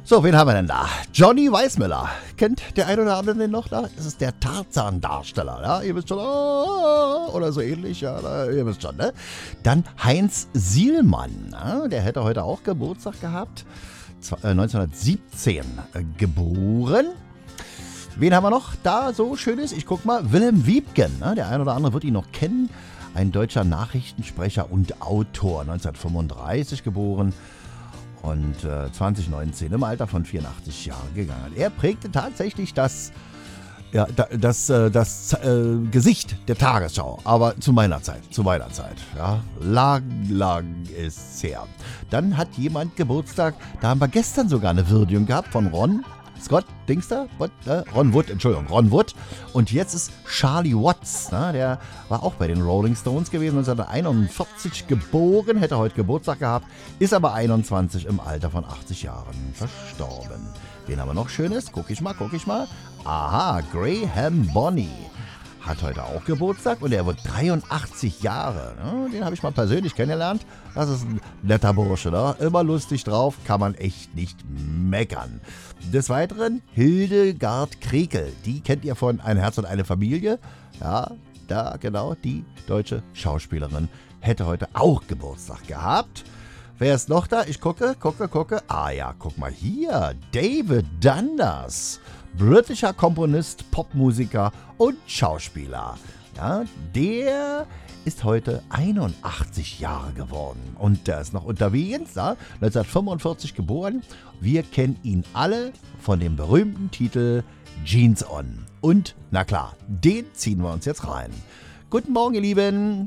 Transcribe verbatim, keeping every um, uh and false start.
So, wen haben wir denn da? Johnny Weissmuller. Kennt der ein oder andere den noch da? Das ist der Tarzan-Darsteller, ja? Ihr wisst schon, oh, oder so ähnlich, ja, da, ihr wisst schon, ne? Dann Heinz Sielmann, ja? Der hätte heute auch Geburtstag gehabt. neunzehnhundertsiebzehn äh, geboren. Wen haben wir noch da so Schönes? Ich guck mal, Wilhelm Wiebken, ne? Der ein oder andere wird ihn noch kennen. Ein deutscher Nachrichtensprecher und Autor, neunzehnhundertfünfunddreißig geboren. Und äh, zwanzig neunzehn im Alter von vierundachtzig Jahren gegangen. Er prägte tatsächlich das, ja, das, das, das äh, Gesicht der Tagesschau, aber zu meiner Zeit, zu meiner Zeit. Ja, lang, lang ist's her. Dann hat jemand Geburtstag, da haben wir gestern sogar eine Würdigung gehabt von Ron Scott, Dingster, What, äh, Ron Wood, Entschuldigung, Ron Wood. Und jetzt ist Charlie Watts, ne, der war auch bei den Rolling Stones gewesen, neunzehnhunderteinundvierzig geboren, hätte heute Geburtstag gehabt, ist aber einundzwanzig im Alter von achtzig Jahren verstorben. Wen haben wir noch Schönes? Guck ich mal, guck ich mal. Aha, Graham Bonney hat heute auch Geburtstag und er wird dreiundachtzig Jahre. Ne? Den habe ich mal persönlich kennengelernt. Das ist ein netter Bursche, ne? Immer lustig drauf, kann man echt nicht meckern. Des Weiteren Hildegard Krekel, die kennt ihr von Ein Herz und eine Familie. Ja, da genau, die deutsche Schauspielerin hätte heute auch Geburtstag gehabt. Wer ist noch da? Ich gucke, gucke, gucke. Ah ja, guck mal hier. David Dundas. Britischer Komponist, Popmusiker und Schauspieler. Ja, der ist heute einundachtzig Jahre geworden. Und der ist noch unterwegs, ja, neunzehnhundertfünfundvierzig geboren. Wir kennen ihn alle von dem berühmten Titel Jeans On. Und, na klar, den ziehen wir uns jetzt rein. Guten Morgen, ihr Lieben.